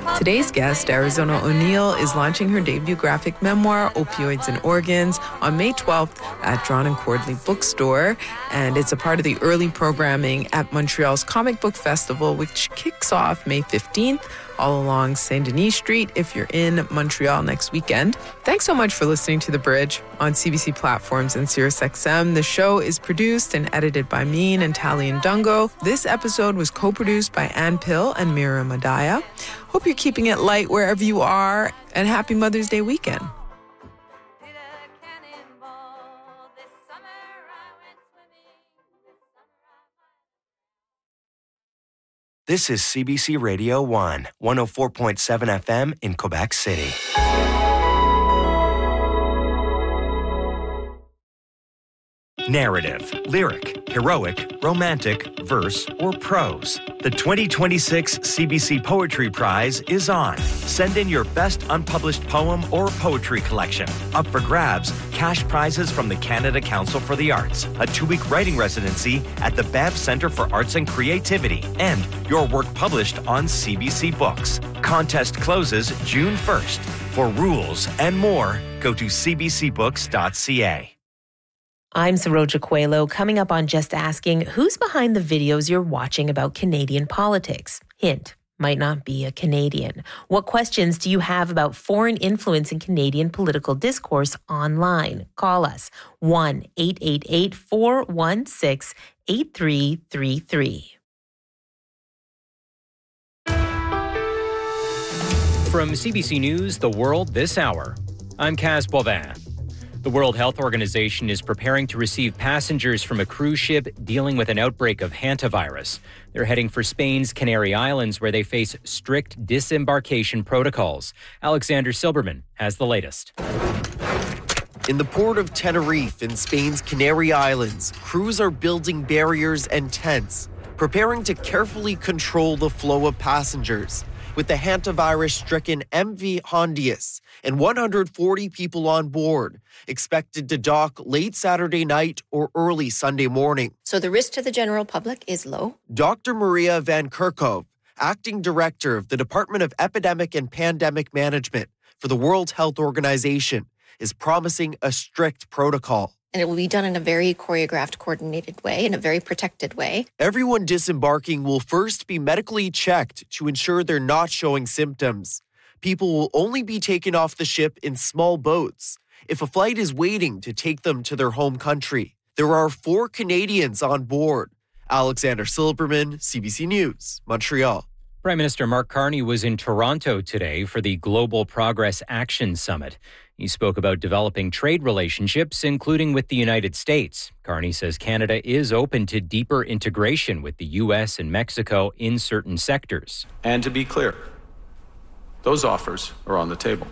Today's guest, Arizona O'Neal, is launching her debut graphic memoir, Opioids and Organs, on May 12th at Drawn and Cordley Bookstore. And it's a part of the early programming at Montreal's Comic Book Festival, which kicks off May 15th all along Saint Denis Street if you're in Montreal next weekend. Thanks so much for listening to The Bridge on CBC platforms and SiriusXM. The show is produced and edited by me and Talian Dungo. This episode was co-produced by Ann Pill and Miriam Adaya. Hope you're keeping it light wherever you are, and happy Mother's Day weekend. This is CBC Radio 1, 104.7 FM in Quebec City. Narrative, lyric, heroic, romantic, verse, or prose. The 2026 CBC Poetry Prize is on. Send in your best unpublished poem or poetry collection. Up for grabs, cash prizes from the Canada Council for the Arts, a 2-week writing residency at the Banff Centre for Arts and Creativity, and your work published on CBC Books. Contest closes June 1st. For rules and more, go to cbcbooks.ca. I'm Saroja Coelho. Coming up on Just Asking, who's behind the videos you're watching about Canadian politics? Hint, might not be a Canadian. What questions do you have about foreign influence in Canadian political discourse online? Call us 1-888-416-8333. From CBC News, The World This Hour, I'm Kaz Bovin. The World Health Organization is preparing to receive passengers from a cruise ship dealing with an outbreak of hantavirus. They're heading for Spain's Canary Islands, where they face strict disembarkation protocols. Alexander Silberman has the latest. In the port of Tenerife in Spain's Canary Islands, crews are building barriers and tents, preparing to carefully control the flow of passengers. With the hantavirus-stricken MV Hondius and 140 people on board, expected to dock late Saturday night or early Sunday morning. So the risk to the general public is low. Dr. Maria Van Kerkhove, acting director of the Department of Epidemic and Pandemic Management for the World Health Organization, is promising a strict protocol. And it will be done in a very choreographed, coordinated way, in a very protected way. Everyone disembarking will first be medically checked to ensure they're not showing symptoms. People will only be taken off the ship in small boats if a flight is waiting to take them to their home country. There are 4 Canadians on board. Alexander Silberman, CBC News, Montreal. Prime Minister Mark Carney was in Toronto today for the Global Progress Action Summit. He spoke about developing trade relationships, including with the United States. Carney says Canada is open to deeper integration with the U.S. and Mexico in certain sectors. And to be clear, those offers are on the table.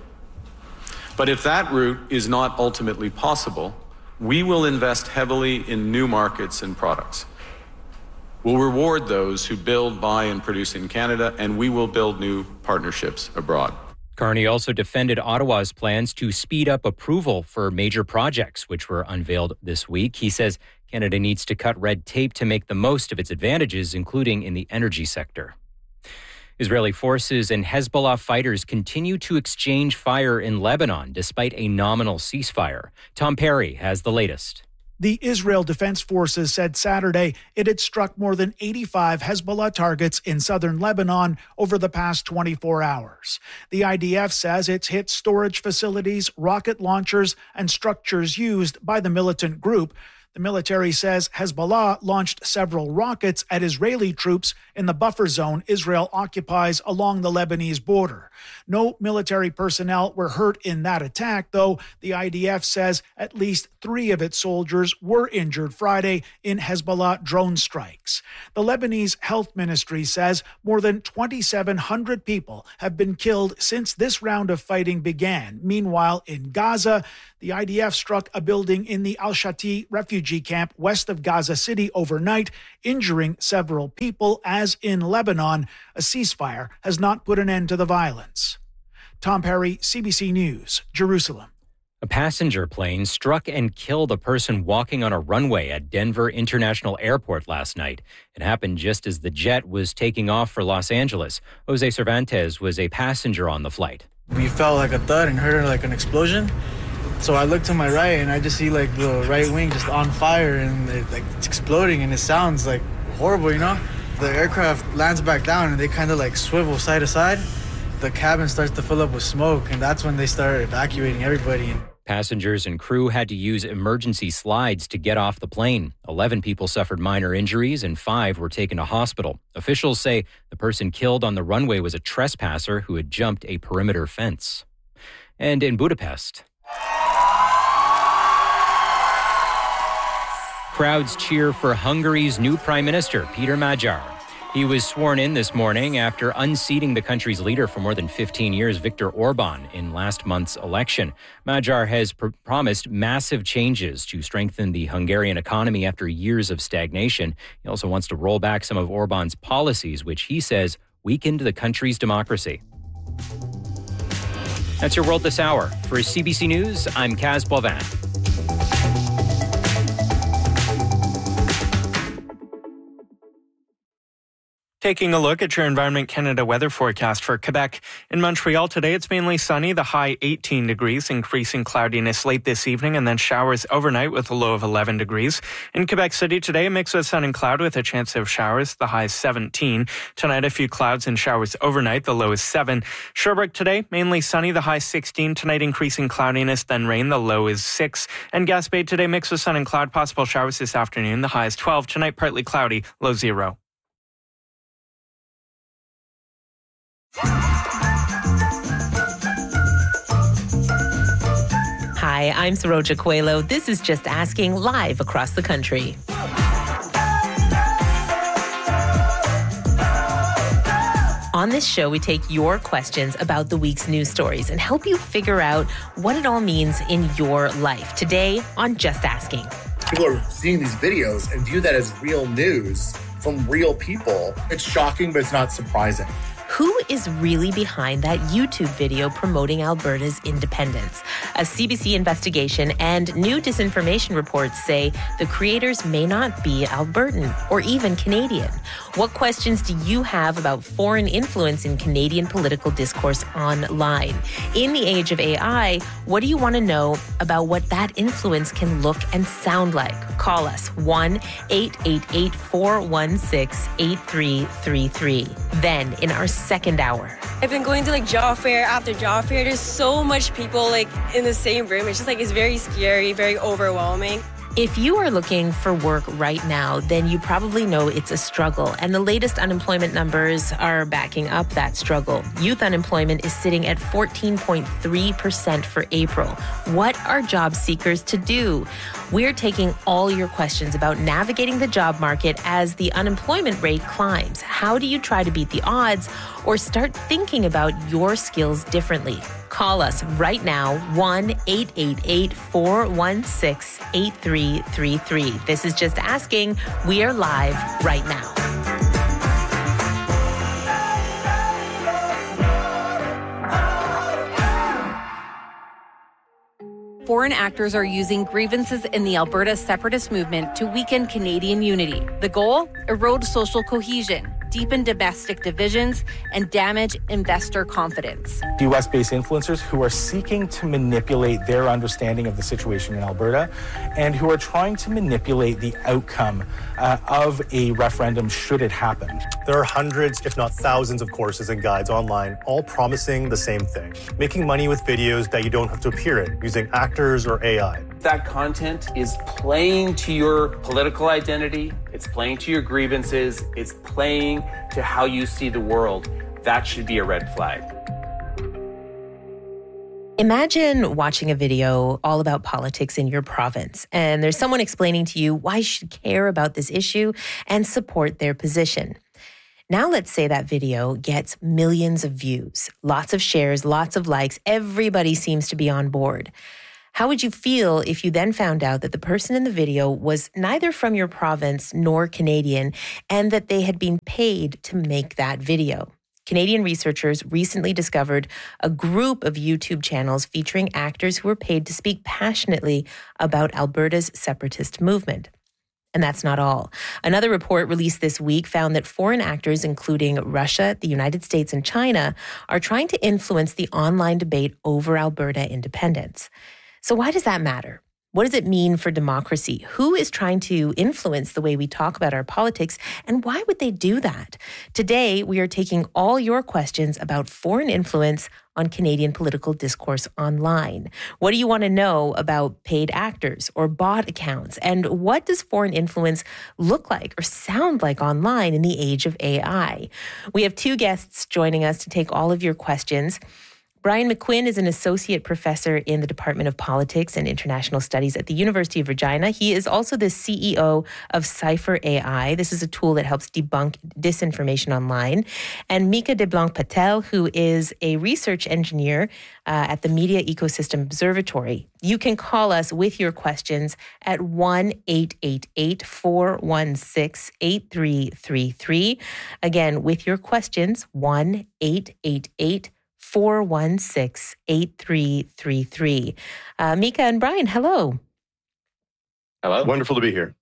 But if that route is not ultimately possible, we will invest heavily in new markets and products. We'll reward those who build, buy, and produce in Canada, and we will build new partnerships abroad. Carney also defended Ottawa's plans to speed up approval for major projects, which were unveiled this week. He says Canada needs to cut red tape to make the most of its advantages, including in the energy sector. Israeli forces and Hezbollah fighters continue to exchange fire in Lebanon despite a nominal ceasefire. Tom Perry has the latest. The Israel Defense Forces said Saturday it had struck more than 85 Hezbollah targets in southern Lebanon over the past 24 hours. The IDF says it's hit storage facilities, rocket launchers, and structures used by the militant group. The military says Hezbollah launched several rockets at Israeli troops in the buffer zone Israel occupies along the Lebanese border. No military personnel were hurt in that attack, though the IDF says at least 3 of its soldiers were injured Friday in Hezbollah drone strikes. The Lebanese Health Ministry says more than 2,700 people have been killed since this round of fighting began. Meanwhile, in Gaza, the IDF struck a building in the Al-Shati refugee camp west of Gaza City overnight, injuring several people, as in Lebanon, a ceasefire has not put an end to the violence. Tom Perry, CBC News, Jerusalem. A passenger plane struck and killed a person walking on a runway at Denver International Airport last night. It happened just as the jet was taking off for Los Angeles. Jose Cervantes was a passenger on the flight. We felt like a thud and heard like an explosion. So I looked to my right and I just see like the right wing just on fire and it's exploding and it sounds like horrible, you know? The aircraft lands back down and they kind of like swivel side to side. The cabin starts to fill up with smoke and that's when they start evacuating everybody. Passengers and crew had to use emergency slides to get off the plane. 11 people suffered minor injuries and 5 were taken to hospital. Officials say the person killed on the runway was a trespasser who had jumped a perimeter fence. And in Budapest, crowds cheer for Hungary's new prime minister, Peter Magyar. He was sworn in this morning after unseating the country's leader for more than 15 years, Viktor Orban, in last month's election. Magyar has promised massive changes to strengthen the Hungarian economy after years of stagnation. He also wants to roll back some of Orban's policies, which he says weakened the country's democracy. That's your World This Hour. For CBC News, I'm Kaz Boivin. Taking a look at your Environment Canada weather forecast for Quebec. In Montreal today, it's mainly sunny, the high 18 degrees, increasing cloudiness late this evening, and then showers overnight with a low of 11 degrees. In Quebec City today, a mix of sun and cloud with a chance of showers, the high 17. Tonight, a few clouds and showers overnight, the low is 7. Sherbrooke today, mainly sunny, the high 16. Tonight, increasing cloudiness, then rain, the low is 6. And Gaspé today, mix of sun and cloud, possible showers this afternoon, the high is 12. Tonight, partly cloudy, low 0. Hi, I'm Saroja Coelho. This is Just Asking, live across the country. On this show, we take your questions about the week's news stories and help you figure out what it all means in your life. Today on Just Asking. People are seeing these videos and view that as real news from real people. It's shocking, but it's not surprising. Who is really behind that YouTube video promoting Alberta's independence? A CBC investigation and new disinformation reports say the creators may not be Albertan or even Canadian. What questions do you have about foreign influence in Canadian political discourse online? In the age of AI, what do you want to know about what that influence can look and sound like? Call us 1-888-416-8333. Then, in our second hour, I've been going to job fair after job fair. There's so much people in the same room. It's just it's very scary, very overwhelming. If you are looking for work right now, then you probably know it's a struggle, and the latest unemployment numbers are backing up that struggle. Youth unemployment is sitting at 14.3% for April. What are job seekers to do? We're taking all your questions about navigating the job market as the unemployment rate climbs. How do you try to beat the odds or start thinking about your skills differently? Call us right now, 1-888-416-8333. This is Just Asking. We are live right now. Foreign actors are using grievances in the Alberta separatist movement to weaken Canadian unity. The goal? Erode social cohesion, deepen domestic divisions, and damage investor confidence. US-based influencers who are seeking to manipulate their understanding of the situation in Alberta and who are trying to manipulate the outcome of a referendum should it happen. There are hundreds, if not thousands, of courses and guides online, all promising the same thing: making money with videos that you don't have to appear in, using actors or AI. That content is playing to your political identity, it's playing to your grievances, it's playing to how you see the world. That should be a red flag. Imagine watching a video all about politics in your province, and there's someone explaining to you why you should care about this issue and support their position. Now let's say that video gets millions of views, lots of shares, lots of likes. Everybody seems to be on board. How would you feel if you then found out that the person in the video was neither from your province nor Canadian and that they had been paid to make that video? Canadian researchers recently discovered a group of YouTube channels featuring actors who were paid to speak passionately about Alberta's separatist movement. And that's not all. Another report released this week found that foreign actors, including Russia, the United States, and China, are trying to influence the online debate over Alberta independence. So why does that matter? What does it mean for democracy? Who is trying to influence the way we talk about our politics, and why would they do that? Today, we are taking all your questions about foreign influence on Canadian political discourse online. What do you want to know about paid actors or bot accounts? And what does foreign influence look like or sound like online in the age of AI? We have two guests joining us to take all of your questions. Brian McQuinn is an associate professor in the Department of Politics and International Studies at the University of Regina. He is also the CEO of Cypher AI. This is a tool that helps debunk disinformation online. And Mika DeBlanc-Patel, who is a research engineer at the Media Ecosystem Observatory. You can call us with your questions at 1-888-416-8333. Again, with your questions, 1-888-416-8333. Mika and Brian, hello. Hello. Wonderful to be here.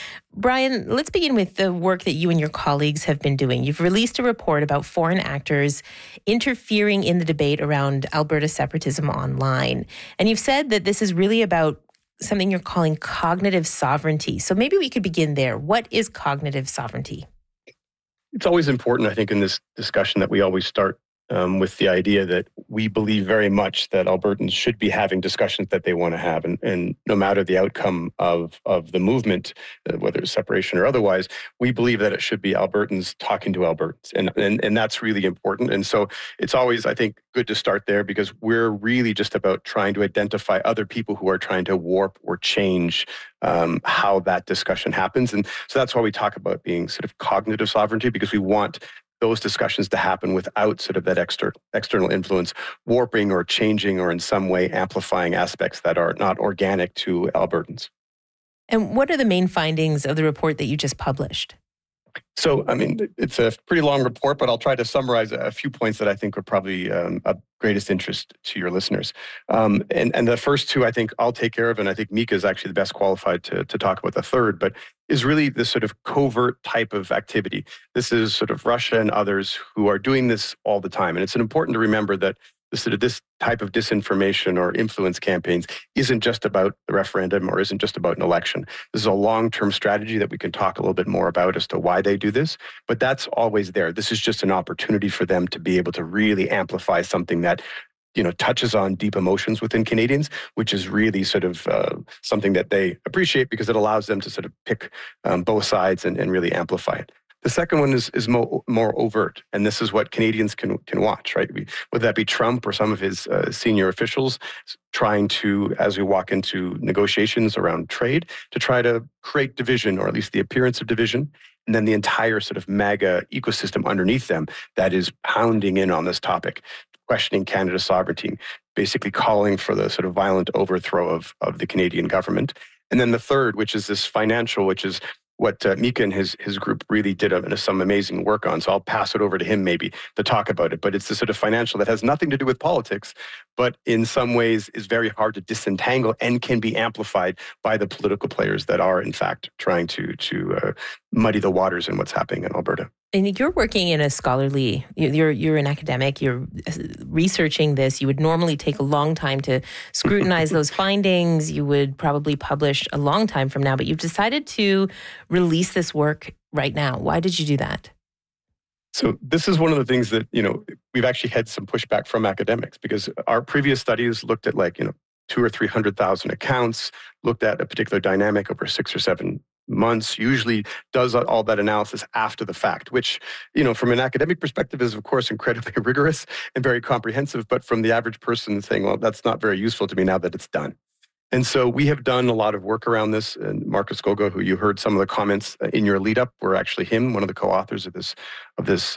Brian, let's begin with the work that you and your colleagues have been doing. You've released a report about foreign actors interfering in the debate around Alberta separatism online. And you've said that this is really about something you're calling cognitive sovereignty. So maybe we could begin there. What is cognitive sovereignty? It's always important, I think, in this discussion that we always start with the idea that we believe very much that Albertans should be having discussions that they want to have. And no matter the outcome of the movement, whether it's separation or otherwise, we believe that it should be Albertans talking to Albertans. And that's really important. And so it's always, I think, good to start there because we're really just about trying to identify other people who are trying to warp or change how that discussion happens. And so that's why we talk about being sort of cognitive sovereignty, because we want those discussions to happen without sort of that external influence warping or changing or in some way amplifying aspects that are not organic to Albertans. And what are the main findings of the report that you just published? So, I mean, it's a pretty long report, but I'll try to summarize a few points that I think are probably of greatest interest to your listeners. And the first two, I think I'll take care of, and I think Mika is actually the best qualified to talk about the third, but is really this sort of covert type of activity. This is sort of Russia and others who are doing this all the time. And it's important to remember that this type of disinformation or influence campaigns isn't just about the referendum or isn't just about an election. This is a long-term strategy that we can talk a little bit more about as to why they do this, but that's always there. This is just an opportunity for them to be able to really amplify something that touches on deep emotions within Canadians, which is really sort of something that they appreciate because it allows them to sort of pick both sides and really amplify it. The second one is more overt, and this is what Canadians can watch, right? Whether that be Trump or some of his senior officials trying to, as we walk into negotiations around trade, to try to create division, or at least the appearance of division, and then the entire sort of MAGA ecosystem underneath them that is pounding in on this topic, questioning Canada's sovereignty, basically calling for the sort of violent overthrow of the Canadian government. And then the third, which is this financial, which is what Mika and his group really did some amazing work on. So I'll pass it over to him maybe to talk about it. But it's the sort of financial that has nothing to do with politics, but in some ways is very hard to disentangle and can be amplified by the political players that are, in fact, trying to muddy the waters in what's happening in Alberta. And you're working in a scholarly, you're an academic, you're researching this. You would normally take a long time to scrutinize those findings. You would probably publish a long time from now, but you've decided to release this work right now. Why did you do that? So this is one of the things that, we've actually had some pushback from academics because our previous studies looked at 200,000 or 300,000 accounts, looked at a particular dynamic over 6 or 7 months, usually does all that analysis after the fact, which, from an academic perspective is, of course, incredibly rigorous and very comprehensive. But from the average person saying, well, that's not very useful to me now that it's done. And so we have done a lot of work around this. And Marcus Gogo, who you heard some of the comments in your lead up, were actually one of the co-authors of this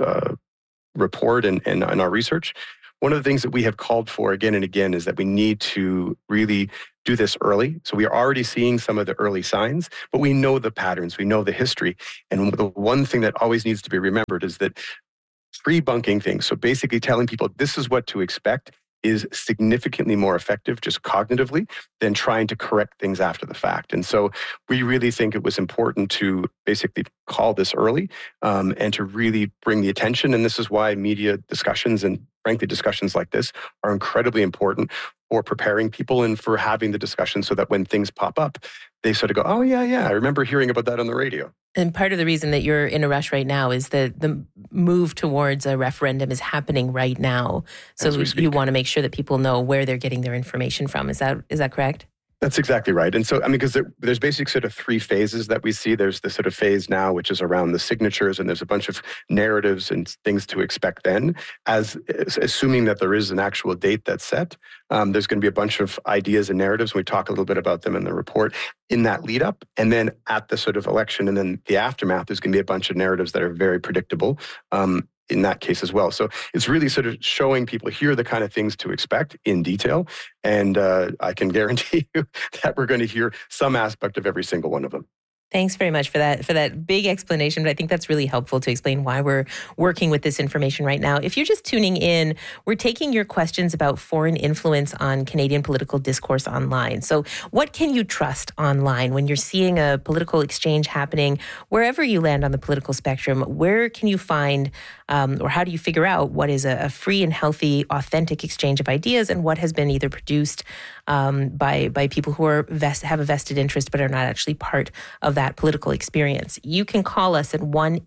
report and our research. One of the things that we have called for again and again is that we need to really do this early. So we are already seeing some of the early signs, but we know the patterns, we know the history. And the one thing that always needs to be remembered is that pre-bunking things. So basically telling people this is what to expect is significantly more effective just cognitively than trying to correct things after the fact. And so we really think it was important to basically call this early and to really bring the attention. And this is why media discussions and frankly discussions like this are incredibly important for preparing people and for having the discussion so that when things pop up, they sort of go, oh, yeah, I remember hearing about that on the radio. And part of the reason that you're in a rush right now is that the move towards a referendum is happening right now. So you want to make sure that people know where they're getting their information from. Is that correct? That's exactly right. And so, because there's basically sort of three phases that we see. There's the sort of phase now, which is around the signatures, and there's a bunch of narratives and things to expect then. Assuming that there is an actual date that's set, there's going to be a bunch of ideas and narratives. We talk a little bit about them in the report in that lead up. And then at the sort of election and then the aftermath, there's going to be a bunch of narratives that are very predictable. In that case as well. So it's really sort of showing people here are the kind of things to expect in detail. And I can guarantee you that we're going to hear some aspect of every single one of them. Thanks very much for that big explanation. But I think that's really helpful to explain why we're working with this information right now. If you're just tuning in, we're taking your questions about foreign influence on Canadian political discourse online. So what can you trust online when you're seeing a political exchange happening wherever you land on the political spectrum? Where can you find or how do you figure out what is a free and healthy, authentic exchange of ideas and what has been either produced by people who have a vested interest but are not actually part of that political experience? You can call us at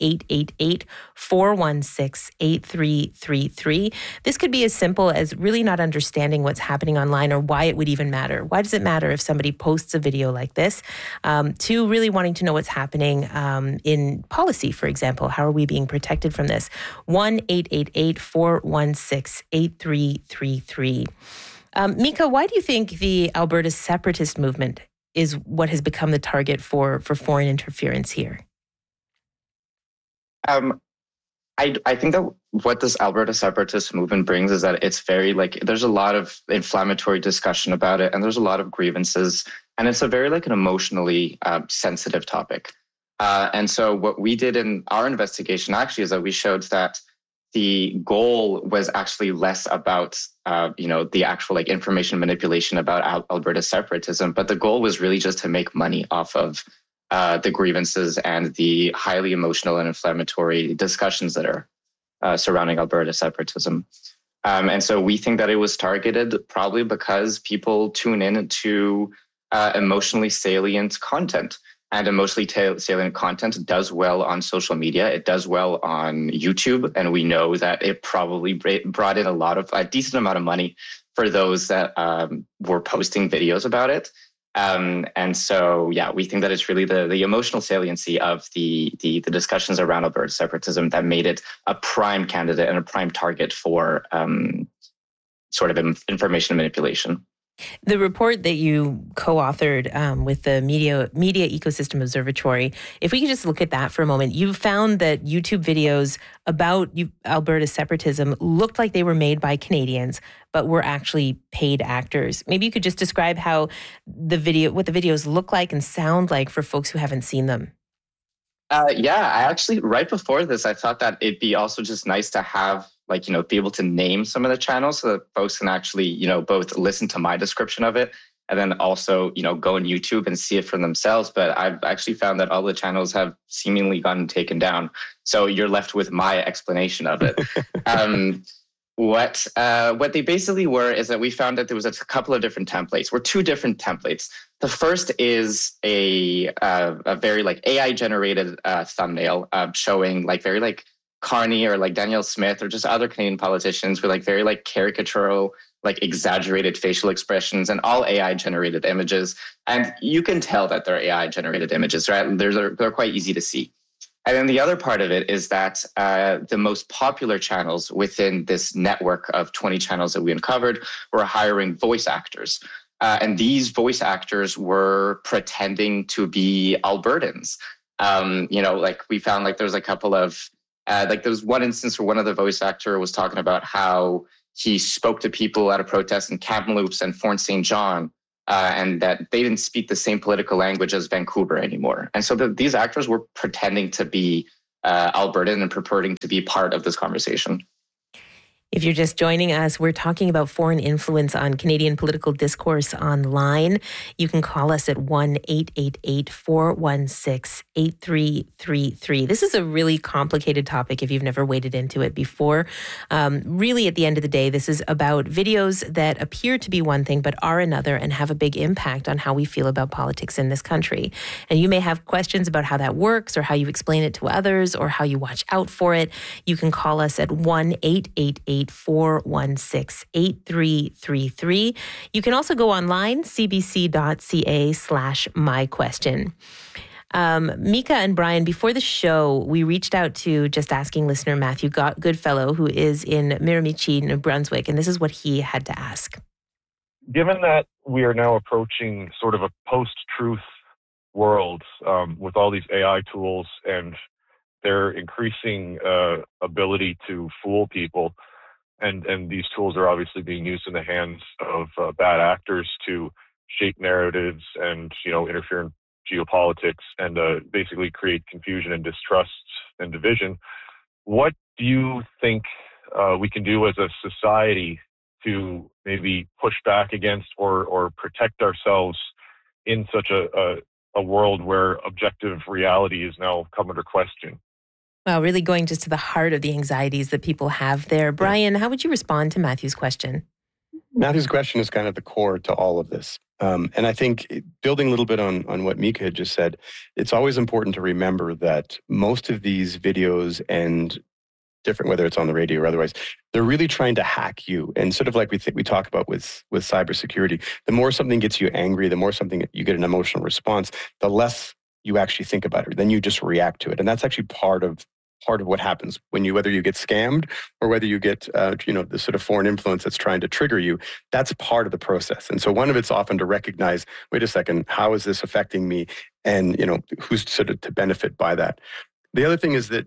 1-888-416-8333. This could be as simple as really not understanding what's happening online or why it would even matter. Why does it matter if somebody posts a video like this? To really wanting to know what's happening in policy, for example. How are we being protected from this? 1-888-416-8333. Mika, why do you think the Alberta separatist movement is what has become the target for foreign interference here? I think that what this Alberta separatist movement brings is that it's very there's a lot of inflammatory discussion about it and there's a lot of grievances and it's a very an emotionally sensitive topic. And so what we did in our investigation actually is that we showed that the goal was actually less about, the actual information manipulation about Alberta separatism, but the goal was really just to make money off of the grievances and the highly emotional and inflammatory discussions that are surrounding Alberta separatism. And so we think that it was targeted probably because people tune in to emotionally salient content. And emotionally salient content does well on social media. It does well on YouTube. And we know that it probably brought in a decent amount of money for those that were posting videos about it. And so, we think that it's really the emotional saliency of the discussions around Alberta separatism that made it a prime candidate and a prime target for sort of information manipulation. The report that you co-authored with the Media Ecosystem Observatory, if we could just look at that for a moment, you found that YouTube videos about Alberta separatism looked like they were made by Canadians, but were actually paid actors. Maybe you could just describe how what the videos look like and sound like for folks who haven't seen them. I actually, right before this, I thought that it'd be also just nice to have be able to name some of the channels so that folks can actually, both listen to my description of it and then also, go on YouTube and see it for themselves. But I've actually found that all the channels have seemingly gotten taken down. So you're left with my explanation of it. What they basically were is that we found that there was a couple of different templates, two different templates. The first is a very AI generated thumbnail showing very Carney or Danielle Smith or just other Canadian politicians with very caricatural, exaggerated facial expressions and all AI generated images. And you can tell that they're AI generated images, right? They're quite easy to see. And then the other part of it is that the most popular channels within this network of 20 channels that we uncovered were hiring voice actors. And these voice actors were pretending to be Albertans. We found there's a couple of there was one instance where one of the voice actor was talking about how he spoke to people at a protest in Kamloops and Fort St. John, and that they didn't speak the same political language as Vancouver anymore. And so these actors were pretending to be Albertan and purporting to be part of this conversation. If you're just joining us, we're talking about foreign influence on Canadian political discourse online. You can call us at 1-888-416-8333. This is a really complicated topic if you've never waded into it before. Really, at the end of the day, this is about videos that appear to be one thing but are another and have a big impact on how we feel about politics in this country. And you may have questions about how that works or how you explain it to others or how you watch out for it. You can call us at 1-888-416-8333. You can also go online, cbc.ca/myquestion. Mika and Brian, before the show, we reached out to Just Asking listener Matthew Goodfellow, who is in Miramichi, New Brunswick, and this is what he had to ask. Given that we are now approaching sort of a post-truth world with all these AI tools and their increasing ability to fool people, and these tools are obviously being used in the hands of bad actors to shape narratives and, interfere in geopolitics and basically create confusion and distrust and division. What do you think we can do as a society to maybe push back against or protect ourselves in such a world where objective reality is now come under question? Well, really going just to the heart of the anxieties that people have there. Brian, how would you respond to Matthew's question? Matthew's question is kind of the core to all of this. And I think building a little bit on what Mika had just said, it's always important to remember that most of these videos and different, whether it's on the radio or otherwise, they're really trying to hack you. And sort of like we talk about with cybersecurity, the more something gets you angry, the more something you get an emotional response, the less you actually think about it. Then you just react to it. And that's actually part of what happens when whether you get scammed or whether you get, the sort of foreign influence that's trying to trigger you. That's part of the process. And so one of it's often to recognize, wait a second, how is this affecting me? And, who's sort of to benefit by that? The other thing is that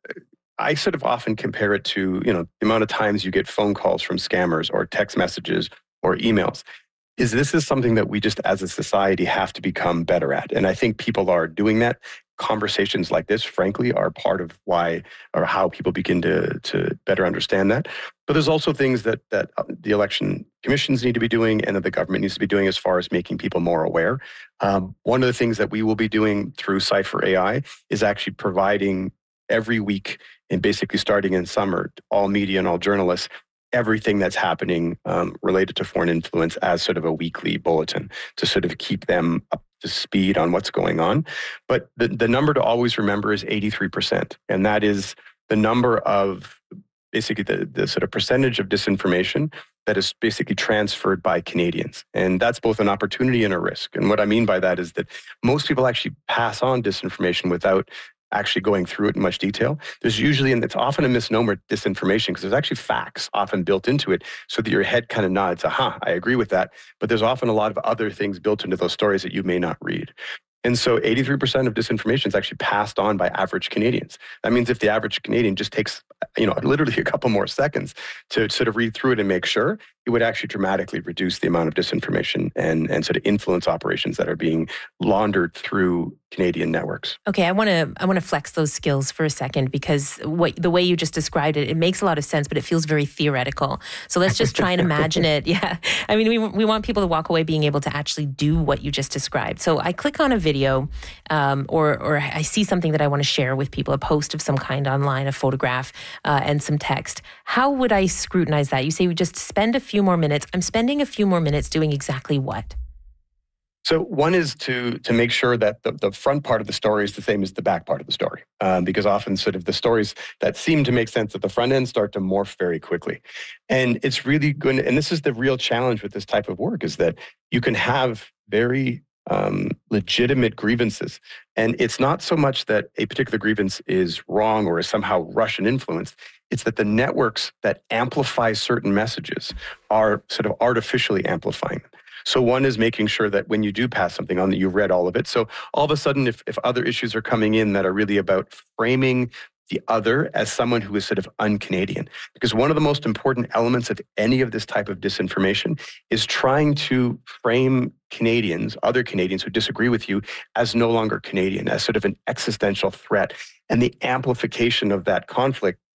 I sort of often compare it to, the amount of times you get phone calls from scammers or text messages or emails. This is something that we just as a society have to become better at. And I think people are doing that. Conversations like this, frankly, are part of why or how people begin to better understand that. But there's also things that the election commissions need to be doing and that the government needs to be doing as far as making people more aware. One of the things that we will be doing through Cypher AI is actually providing every week, and basically starting in summer, all media and all journalists, everything that's happening related to foreign influence as sort of a weekly bulletin to sort of keep them up to speed on what's going on. But the number to always remember is 83%. And that is the number of basically the sort of percentage of disinformation that is basically transferred by Canadians. And that's both an opportunity and a risk. And what I mean by that is that most people actually pass on disinformation without actually going through it in much detail. There's usually, and it's often a misnomer, disinformation, because there's actually facts often built into it so that your head kind of nods, aha, I agree with that. But there's often a lot of other things built into those stories that you may not read. And so 83% of disinformation is actually passed on by average Canadians. That means if the average Canadian just takes, literally a couple more seconds to sort of read through it and make sure, it would actually dramatically reduce the amount of disinformation and sort of influence operations that are being laundered through Canadian networks. Okay, I want to flex those skills for a second because the way you just described it, it makes a lot of sense, but it feels very theoretical. So let's just try and imagine it. Yeah, I mean, we want people to walk away being able to actually do what you just described. So I click on a video, or I see something that I want to share with people, a post of some kind online, a photograph, and some text. How would I scrutinize that? You say we just spend a few more minutes. I'm spending a few more minutes doing exactly what? So one is to make sure that the front part of the story is the same as the back part of the story, because often sort of the stories that seem to make sense at the front end start to morph very quickly. And it's really good. And this is the real challenge with this type of work, is that you can have very legitimate grievances. And it's not so much that a particular grievance is wrong or is somehow Russian influenced. It's that the networks that amplify certain messages are sort of artificially amplifying them. So one is making sure that when you do pass something on, that you've read all of it. So all of a sudden, if other issues are coming in that are really about framing the other as someone who is sort of un-Canadian, because one of the most important elements of any of this type of disinformation is trying to frame Canadians, other Canadians who disagree with you, as no longer Canadian, as sort of an existential threat. and the amplification of that conflict